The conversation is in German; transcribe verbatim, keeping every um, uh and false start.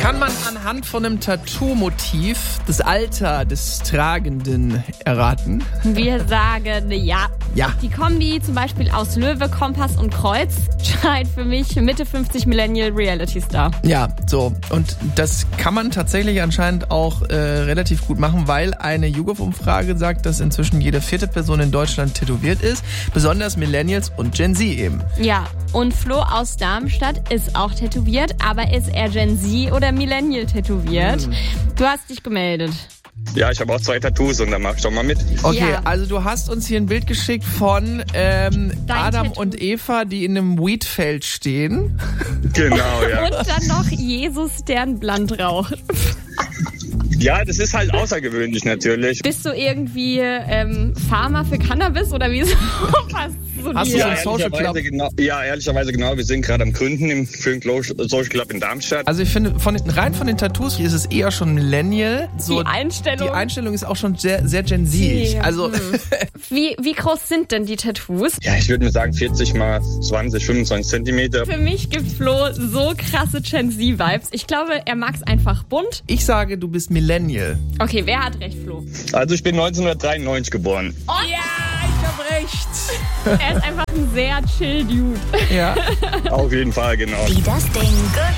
Kann man anhand von einem Tattoo-Motiv das Alter des Tragenden erraten? Wir sagen ja. Ja. Die Kombi zum Beispiel aus Löwe, Kompass und Kreuz scheint für mich Mitte fünfzig Millennial Reality Star. Ja, so. Und das kann man tatsächlich anscheinend auch äh, relativ gut machen, weil eine YouGov-Umfrage sagt, dass inzwischen jede vierte Person in Deutschland tätowiert ist. Besonders Millennials und Gen Z eben. Ja, und Flo aus Darmstadt ist auch tätowiert, aber ist er Gen Z oder Millennial tätowiert? Hm. Du hast dich gemeldet. Ja, ich habe auch zwei Tattoos und da mach ich doch mal mit. Okay, Ja. also du hast uns hier ein Bild geschickt von ähm, Adam Tattoo. und Eva, die in einem Weedfeld stehen. Genau, ja. Und dann noch Jesus, der ein Blunt raucht. Ja, das ist halt außergewöhnlich natürlich. Bist du irgendwie ähm, Farmer für Cannabis oder wieso passt so Hast dir? du so ein Social ehrlicherweise Club? Genau, ja, ehrlicherweise genau. Wir sind gerade am Gründen im für Social Club in Darmstadt. Also ich finde, von den, rein von den Tattoos ist es eher schon Millennial. So, Die Einstellung. Die Einstellung ist auch schon sehr, sehr Gen Z. Ja. Also Wie, wie groß sind denn die Tattoos? Ja, ich würde mir sagen vierzig mal zwanzig, fünfundzwanzig Zentimeter. Für mich gibt Flo so krasse Gen Z-Vibes. Ich glaube, er mag es einfach bunt. ich sage, du bist Millennial. Okay, wer hat recht, Flo? Also ich bin neunzehnhundertdreiundneunzig geboren. Oh, Ja, ich hab recht. er ist einfach ein sehr chill Dude. Ja. Auf jeden Fall, genau. Wie das Ding.